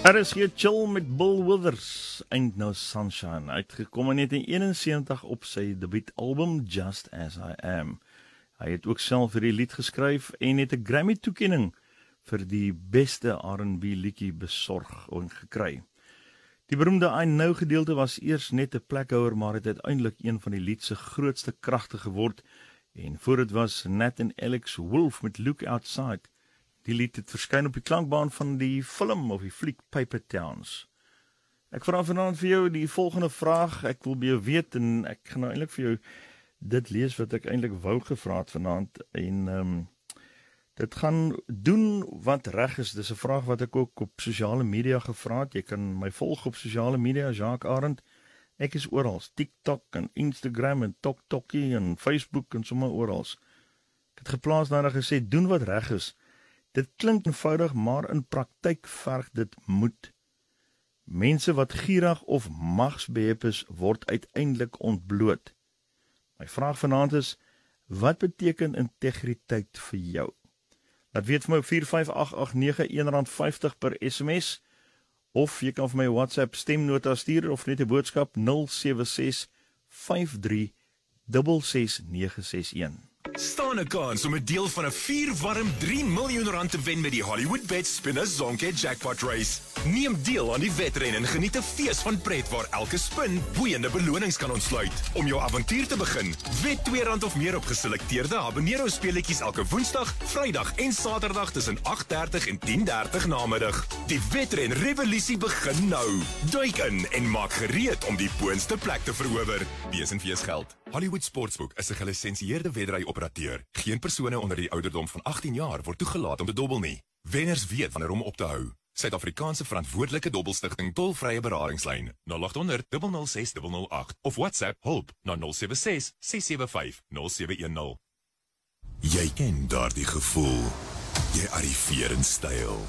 Er is hier Chill met Bill Withers, Ain't No Sunshine, uitgekom in 1971 op sy debuutalbum Just As I Am. Hy het ook self vir die lied geskryf en het 'n Grammy toekenning vir die beste R&B liedjie besorg en gekry. Die beroemde I Know gedeelte was eers net 'n plekhouer, maar het uiteindelik een van die lied se grootste kragte geword, en voor dit was Nat en Alex Wolf met Look Outside. Die lied het verskyn op die klankbaan van die film of die fliek Paper Towns. Ek vra vanaand vir jou die volgende vraag. Ek wil by jou weet en ek gaan nou eintlik vir jou dit lees wat ek eintlik wou gevra het vanaand. En dit gaan doen wat reg is. Dis 'n vraag wat ek ook op sosiale media gevra het. Jy kan my volg op sosiale media, Jacques Arend. Ek is oral, TikTok en Instagram en TokTokie en Facebook en sommer oral. Ek het geplaas daarna gesê, doen wat reg is. Dit klink eenvoudig, maar in praktyk verg dit moed. Mense wat gierig of magsbeheep is, word uiteindelik ontbloot. My vraag vanaand is, wat beteken integriteit vir jou? Laat weet vir my op 45889 R1.50 per SMS, of jy kan vir my WhatsApp stemnota stuur, of net 'n boodskap 076 53 66961. Staan 'n kans om 'n deel van 'n 4-warm R3 miljoen te wen met die Hollywood Bet Spinner Zonke Jackpot Race. Neem deel aan die wedren en geniet 'n fees van pret waar elke spin boeiende belonings kan ontsluit. Om jou avontuur te begin, wed R2 of meer op geselekteerde habanero speletjies elke Woensdag, Vrydag en Saterdag tussen 8:30 en 10:30 namiddag. Die wedren revolusie begin nou. Duik in en maak gereed om die boonste plek te verower. Wees en fees geld. Hollywood Sportsbook is 'n gelisensieerde wedry-operateur. Geen persone onder die ouderdom van 18 jaar word toegelaat om te dobbel nie. Wenners weet wanneer om op te hou. Suid-Afrikaanse verantwoordelike dobbelstigting tolvrye beradingslyn 0800 006 008 of WhatsApp hulp na 076 675 0710. Jy ken daardie gevoel. Jy arriveer in styl.